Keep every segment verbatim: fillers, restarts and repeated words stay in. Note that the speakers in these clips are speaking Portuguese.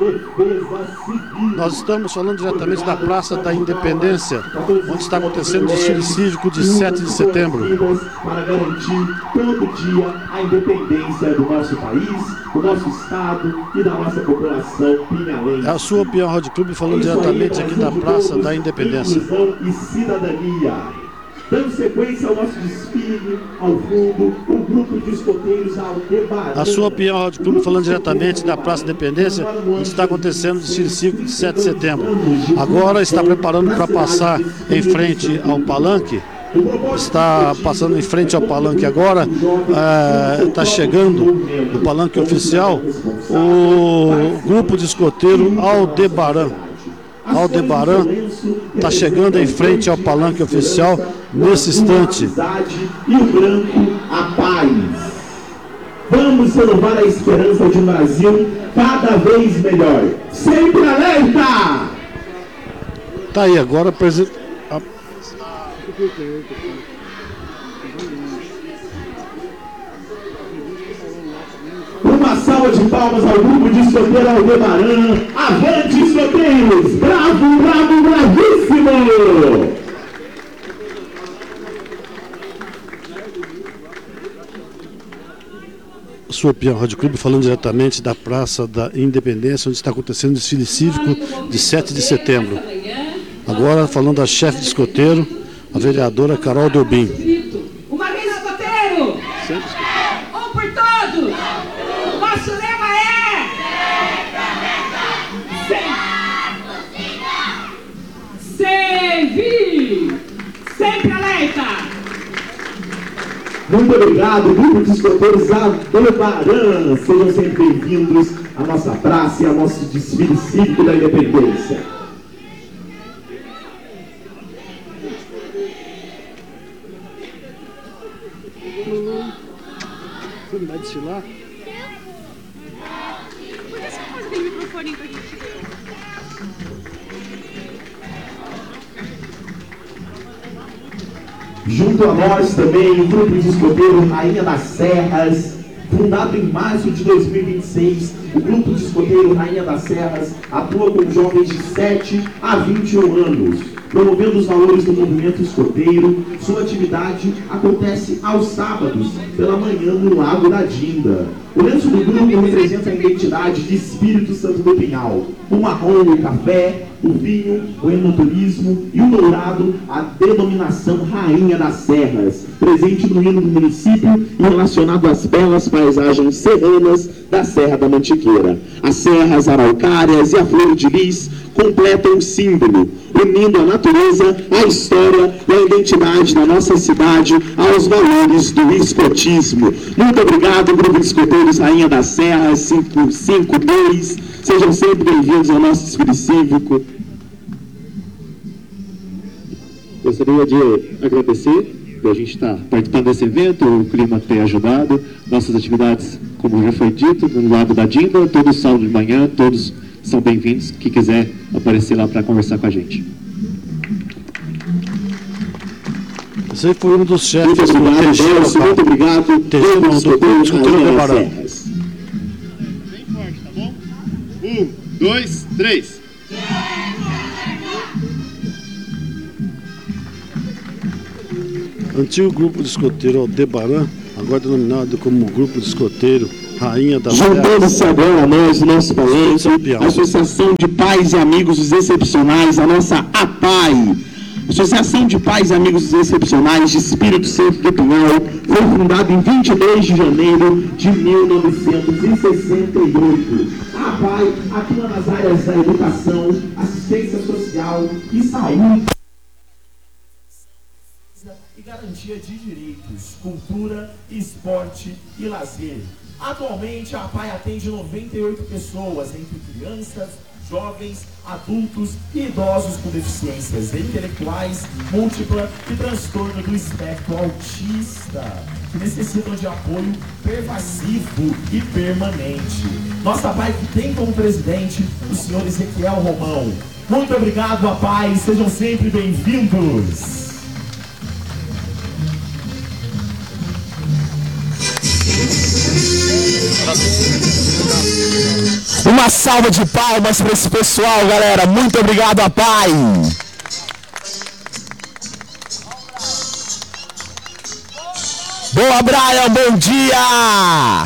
Nós estamos falando diretamente da Praça da Independência, onde está acontecendo o desfile cívico de sete de setembro. Para garantir todo dia a independência do nosso país, do nosso estado e da nossa população pinhalense. É a sua Peão Rádio Clube falando diretamente aqui da Praça da Independência. Inclusão e cidadania. Dando sequência ao nosso desfile, ao fundo, o grupo de escoteiros ao Debarã. A sua Peão Rádio Clube falando diretamente da Praça da Independência, onde está acontecendo o desfile cívico de sete de setembro. Agora está preparando para passar em frente ao palanque. Está passando em frente ao palanque agora, está é, chegando no palanque oficial o grupo de escoteiro Aldebaran. Aldebaran está chegando em frente ao palanque oficial nesse instante. E o branco, a paz. Vamos renovar a esperança de um Brasil cada vez melhor. Sempre alerta! Tá aí agora, presidente. A... Uma salva de palmas ao grupo de escoteiro Aldebaran. Avante, escoteiros! Bravo, bravo, bravíssimo! Sua Peão Rádio Clube falando diretamente da Praça da Independência, onde está acontecendo o desfile cívico de sete de setembro. Agora falando da chefe de escoteiro, a vereadora Carol Delbim. Uma vez escoteiro! Um por todos! Nosso lema é... Sempre! Sempre alerta! Muito obrigado, grupo de escoteiros Aldebaran. Sejam sempre bem-vindos à nossa praça e ao nosso desfile cívico da Independência. Você não vai desfilar? Por que você não faz aquele microfone pra gente? Junto a nós também o grupo de escoteiro Rainha das Serras, fundado em março de dois mil e vinte e seis. O grupo de escoteiro Rainha das Serras atua com jovens de sete a vinte e um anos, promovendo os valores do movimento escoteiro. Sua atividade acontece aos sábados, pela manhã, no Lago da Dinda. O lenço do grupo representa a identidade de Espírito Santo do Pinhal. O marrom, o café, o vinho, o enoturismo e o dourado, a denominação Rainha das Serras, presente no hino do município e relacionado às belas paisagens serranas da Serra da Mantiqueira. As serras araucárias e a flor de lis completam o símbolo, unindo a natureza, a história e a identidade da nossa cidade aos valores do escotismo. Muito obrigado, grupo de escoteiros Rainha das Serras cinco cinco dois. Sejam sempre bem-vindos ao nosso desfile cívico. Gostaria de agradecer por a gente estar participando desse evento, o clima ter ajudado. Nossas atividades, como já foi dito, no Lago da Dinda, todo sábado de manhã, todos são bem-vindos. Quem quiser aparecer lá para conversar com a gente. Esse foi um dos chefes Muito obrigado, Deus, muito obrigado. Todos do grupo de escoteiro Aldebaran. Bem forte, tá bom? Um, dois, três. Antigo grupo de escoteiro Aldebaran, agora denominado como Grupo de Escoteiro Rainha das Serras. Juntando-se agora a nós, o nosso palanque, a Associação de Pais e Amigos dos Excepcionais, a nossa A P A I. Associação de Pais e Amigos dos Excepcionais de Espírito Santo do Pinhal, foi fundada em vinte e dois de janeiro de mil novecentos e sessenta e oito. A P A I atua nas áreas da educação, assistência social e saúde e garantia de direitos, cultura, esporte e lazer. Atualmente, a P A I atende noventa e oito pessoas, entre crianças, jovens, adultos e idosos com deficiências intelectuais, múltipla e transtorno do espectro autista, que necessitam de apoio pervasivo e permanente. Nossa P A I que tem como presidente o senhor Ezequiel Romão. Muito obrigado, A P A I, sejam sempre bem-vindos. Uma salva de palmas para esse pessoal, galera. Muito obrigado, a Pai. Boa, Brian, bom dia!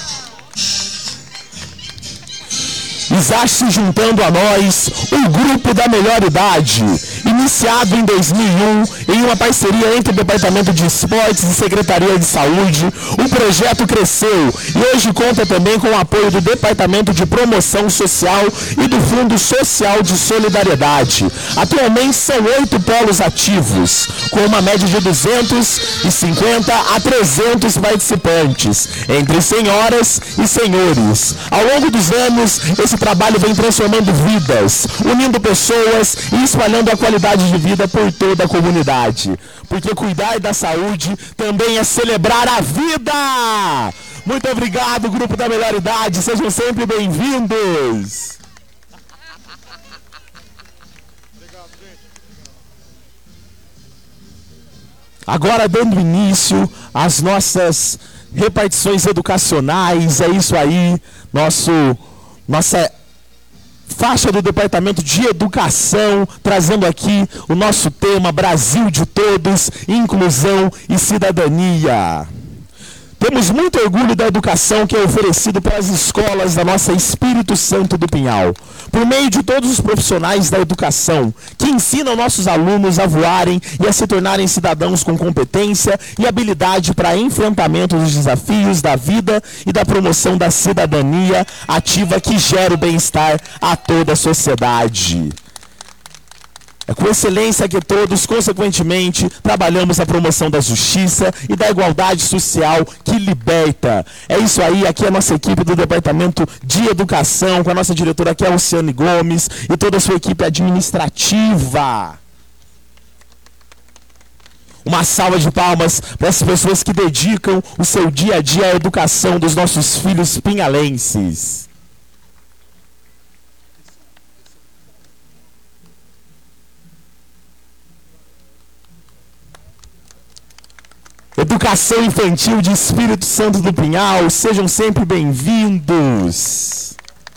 Está se juntando a nós o Grupo da Melhor Idade, iniciado em dois mil e um em uma parceria entre o Departamento de Esportes e Secretaria de Saúde. O projeto cresceu e hoje conta também com o apoio do Departamento de Promoção Social e do Fundo Social de Solidariedade. Atualmente são oito polos ativos, com uma média de duzentos e cinquenta a trezentos participantes, entre senhoras e senhores. Ao longo dos anos, esse trabalho vem transformando vidas, unindo pessoas e espalhando a qualidade de vida por toda a comunidade. Porque cuidar da saúde também é celebrar a vida! Muito obrigado, Grupo da Melhor Idade, sejam sempre bem-vindos! Agora, dando início às nossas repartições educacionais, é isso aí, nosso, nossa faixa do Departamento de Educação, trazendo aqui o nosso tema Brasil de Todos, Inclusão e Cidadania. Temos muito orgulho da educação que é oferecido pelas escolas da nossa Espírito Santo do Pinhal, por meio de todos os profissionais da educação, que ensinam nossos alunos a voarem e a se tornarem cidadãos com competência e habilidade para enfrentamento dos desafios da vida e da promoção da cidadania ativa que gera o bem-estar a toda a sociedade. É com excelência que todos, consequentemente, trabalhamos a promoção da justiça e da igualdade social que liberta. É isso aí, aqui é a nossa equipe do Departamento de Educação, com a nossa diretora aqui, a Luciane Gomes, e toda a sua equipe administrativa. Uma salva de palmas para essas pessoas que dedicam o seu dia a dia à educação dos nossos filhos pinhalenses. Educação Infantil de Espírito Santo do Pinhal, sejam sempre bem-vindos.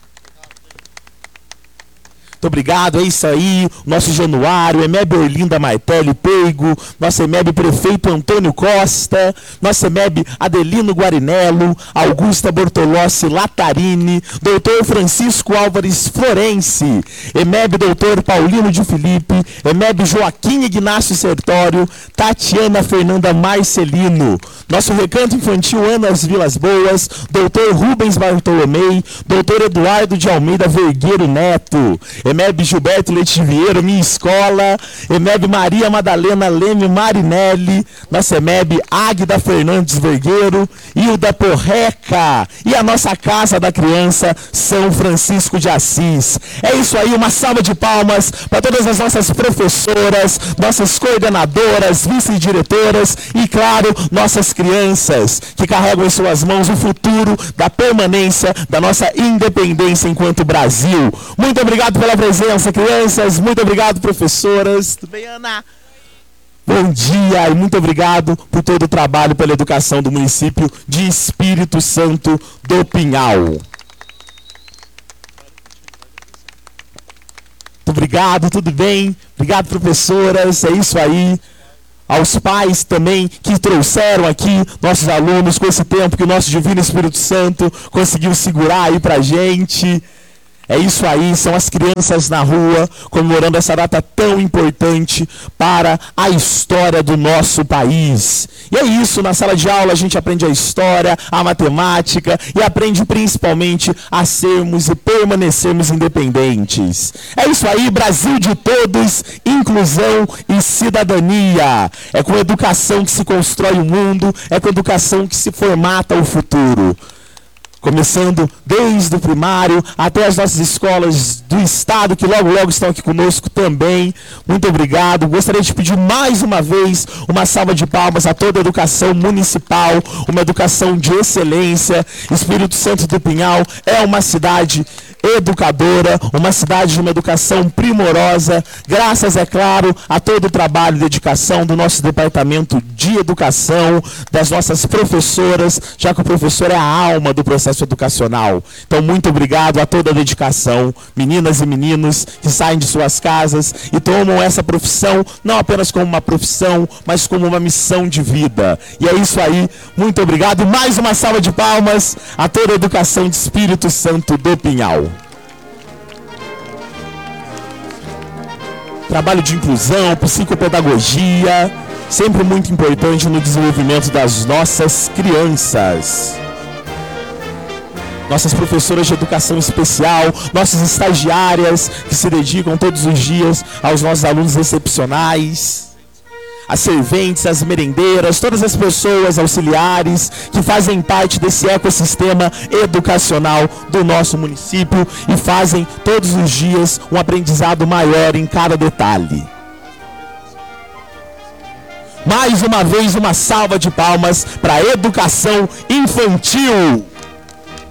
Muito obrigado, é isso aí, nosso Januário, E M E B Orlinda Martelli Peigo, nosso E M E B Prefeito Antônio Costa, nosso E M E B Adelino Guarinello, Augusta Bortolossi Latarini, doutor Francisco Álvares Florenci, E M E B doutor Paulino de Filipe, E M E B Joaquim Ignácio Sertório, Tatiana Fernanda Marcelino, nosso Recanto Infantil Anas Vilas Boas, doutor Rubens Bartolomei, doutor Eduardo de Almeida Vergueiro Neto, E M E B Gilberto Leite Vieira, minha escola, E M E B Maria Madalena Leme Marinelli, nossa E M E B Águida Fernandes Vergueiro, Hilda Porreca e a nossa Casa da Criança São Francisco de Assis. É isso aí, uma salva de palmas para todas as nossas professoras, nossas coordenadoras, vice-diretoras e, claro, nossas crianças que carregam em suas mãos o futuro da permanência da nossa independência enquanto Brasil. Muito obrigado pela presença, crianças. Muito obrigado, professoras. Tudo bem, Ana? Bom dia e muito obrigado por todo o trabalho pela educação do município de Espírito Santo do Pinhal. Muito obrigado, tudo bem? Obrigado, professoras. É isso aí. Aos pais também que trouxeram aqui nossos alunos com esse tempo que o nosso Divino Espírito Santo conseguiu segurar aí pra gente. É isso aí, são as crianças na rua comemorando essa data tão importante para a história do nosso país. E é isso, na sala de aula a gente aprende a história, a matemática e aprende principalmente a sermos e permanecermos independentes. É isso aí, Brasil de todos, inclusão e cidadania. É com educação que se constrói o mundo, é com educação que se formata o futuro. Começando desde o primário até as nossas escolas do estado, que logo, logo estão aqui conosco também. Muito obrigado. Gostaria de pedir mais uma vez uma salva de palmas a toda a educação municipal, uma educação de excelência. Espírito Santo do Pinhal é uma cidade educadora, uma cidade de uma educação primorosa, graças, é claro, a todo o trabalho e dedicação do nosso departamento de educação, das nossas professoras, já que o professor é a alma do processo educacional. Então, muito obrigado a toda a dedicação, meninas e meninos que saem de suas casas e tomam essa profissão não apenas como uma profissão, mas como uma missão de vida. E é isso aí, muito obrigado. E mais uma salva de palmas a toda a educação de Espírito Santo do Pinhal. Trabalho de inclusão, psicopedagogia, sempre muito importante no desenvolvimento das nossas crianças. Nossas professoras de educação especial, nossas estagiárias que se dedicam todos os dias aos nossos alunos excepcionais, as serventes, as merendeiras, todas as pessoas auxiliares que fazem parte desse ecossistema educacional do nosso município e fazem todos os dias um aprendizado maior em cada detalhe. Mais uma vez, uma salva de palmas para a educação infantil.